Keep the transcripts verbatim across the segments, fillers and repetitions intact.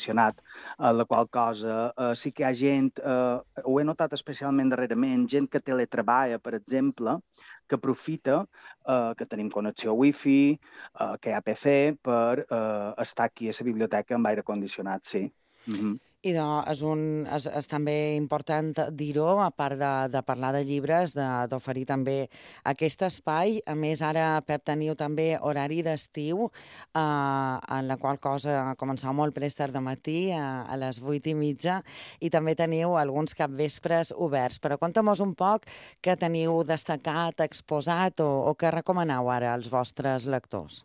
condicionat, eh, la qual cosa eh, sí que hi ha gent, eh, ho he notat especialment darrerament, gent que teletreballa, per exemple, que aprofita eh, que tenim connexió wifi, eh, que hi ha P C, per eh, estar aquí a la biblioteca amb aire condicionat, sí. Mhm. I no, és, un, és, és també important dir-ho, a part de, de parlar de llibres, d'oferir també aquest espai. A més, ara, Pep, teniu també horari d'estiu, eh, en la qual cosa començau molt prest de matí, a, a les vuit i mitja, i també teniu alguns capvespres oberts. Però conta'm-nos un poc què teniu destacat, exposat o, o què recomaneu ara als vostres lectors.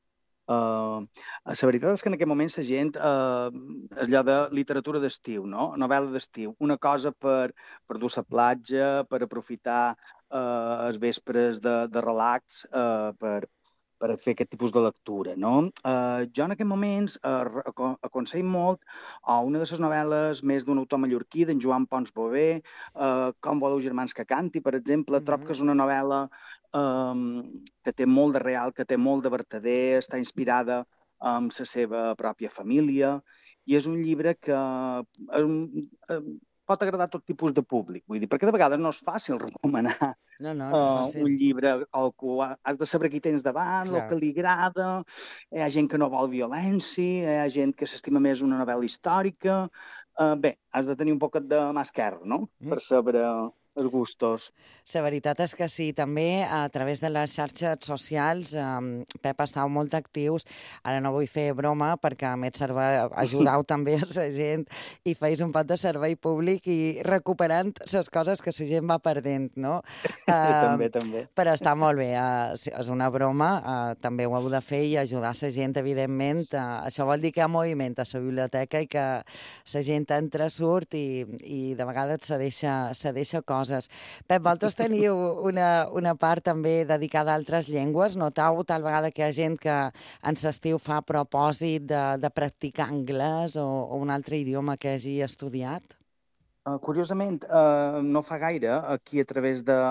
Uh, la veritat és que en aquest moment la gent, uh, allò de literatura d'estiu, no? Novel·la d'estiu, una cosa per, per dur a la platja, per aprofitar uh, els vespres de, de relax, uh, per, per fer aquest tipus de lectura, no? Uh, jo en aquests moments uh, aconsello molt a una de les novel·les més d'un autor mallorquí, d'en Joan Pons Bové, uh, Com voleu germans que canti, per exemple. Mm-hmm. Trobo que és una novel·la um, que té molt de real, que té molt de vertader, està inspirada en la seva pròpia família, i és un llibre que um, um, pot agradar a tot tipus de públic, vull dir, perquè de vegades no és fàcil recomanar No, no, no és uh, fàcil. un llibre al que has de saber qui tens davant, el que li agrada, hi ha gent que no vol violència, hi ha gent que s'estima més una novel·la històrica. Uh, bé, has de tenir un poquet de mà esquerra, no?, per saber els gustos. La veritat és que sí, també a través de les xarxes socials, eh, Pep, estàu molt actius, ara no vull fer broma perquè a més ajudau també a la gent i feis un pot de servei públic i recuperant les coses que la gent va perdent, no? Eh, també, també. Però està molt bé, eh, és una broma, eh, també ho heu de fer i ajudar la gent, evidentment. Eh, això vol dir que hi ha moviment a la biblioteca i que la gent entra, surt i, i de vegades se deixa, se deixa coses. Pep, vosaltres teniu una, una part també dedicada a altres llengües? Notau tal vegada que hi ha gent que en l'estiu fa propòsit de, de practicar anglès o, o un altre idioma que hagi estudiat? Uh, curiosament, uh, no fa gaire, aquí a través de,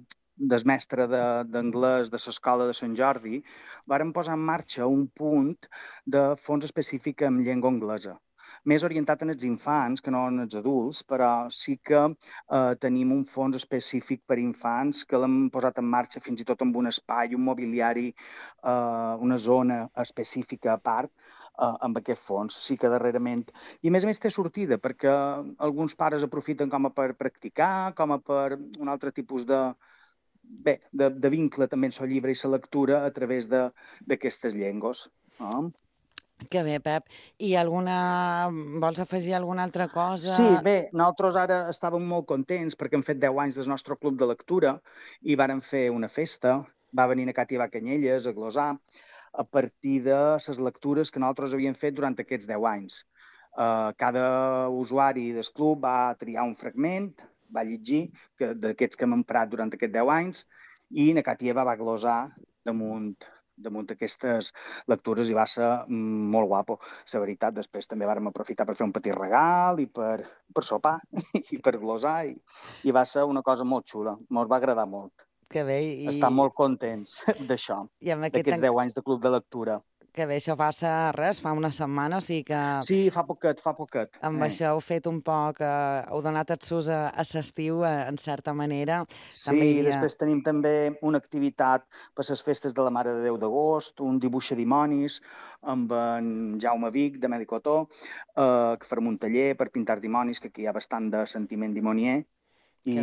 del mestre d'anglès de, de l'escola de Sant Jordi, vàrem posar en marxa un punt de fons específic en llengua anglesa, més orientat en els infants que no en els adults, però sí que eh, tenim un fons específic per infants que l'hem posat en marxa fins i tot amb un espai, un mobiliari, eh, una zona específica a part, eh, amb aquest fons. Sí que darrerament... I a més a més té sortida, perquè alguns pares aprofiten com a per practicar, com a per un altre tipus de, bé, de, de vincle també en el llibre i la lectura a través d'aquestes llengües. No? Que bé, Pep. I alguna... vols afegir alguna altra cosa? Sí, bé, nosaltres ara estàvem molt contents perquè hem fet deu anys del nostre club de lectura i vàrem fer una festa. Va venir na Càtia Canyelles a glosar a partir de les lectures que nosaltres havíem fet durant aquests deu anys. Uh, cada usuari del club va triar un fragment, va llegir d'aquests que hem emprat durant aquests deu anys i na Càtia va glosar damunt damunt aquestes lectures i va ser molt guapo. La veritat, després també vàrem aprofitar per fer un petit regal i per, per sopar i per glosar i, i va ser una cosa molt xula. Ens va agradar molt. Que bé. I... Estar molt contents d'això, d'aquests deu anys de club de lectura. Que bé, això fa res, fa una setmana, o sigui que... Sí, fa poquet, fa poquet. Amb eh. això heu fet un poc, eh, heu donat el sus a, a l'estiu, eh, en certa manera. Sí, també havia... després tenim també una activitat per les festes de la Mare de Déu d'agost, un dibuix a dimonis amb en Jaume Vic, de Medicotó, eh, que farem un taller per pintar dimonis, que aquí hi ha bastant de sentiment dimonier, i,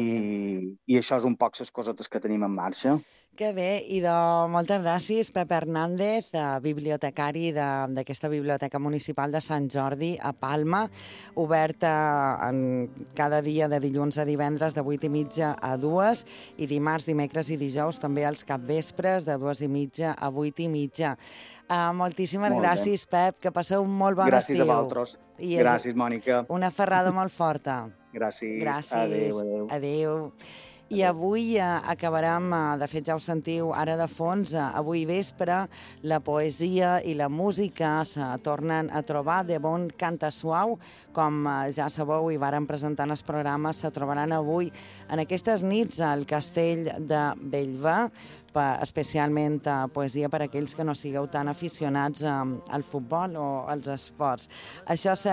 i això és un poc les cosetes que tenim en marxa. Que bé, i de moltes gràcies, Pep Hernández, bibliotecari d'aquesta Biblioteca Municipal de Sant Jordi a Palma, oberta en cada dia de dilluns a divendres de vuit i mitja a dues i dimarts, dimecres i dijous també als capvespres de dues i mitja a vuit i mitja. Uh, moltíssimes molt gràcies, bé. Pep, que passeu un molt bon gràcies estiu. Gràcies a vosaltres. I gràcies, Mònica. Una ferrada molt forta. Gràcies. Gràcies. Adéu, adéu. Adéu. I avui eh, acabarem, eh, de fet ja ho sentiu ara de fons, eh, avui vespre la poesia i la música se tornen a trobar de bon canta suau, com eh, ja sabeu i varen presentar en el programa, se trobaran avui en aquestes nits al Castell de Bellver, especialment eh, poesia per a aquells que no sigueu tan aficionats eh, al futbol o als esports. Això serà